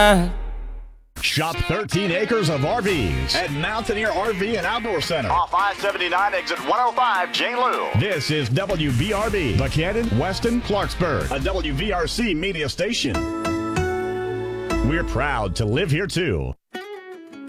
Shop 13 acres of RVs at Mountaineer RV and Outdoor Center. Off I-79, exit 105, Jane Lou. This is WVRB, Buchanan, Weston, Clarksburg, a WVRC media station. We're proud to live here too.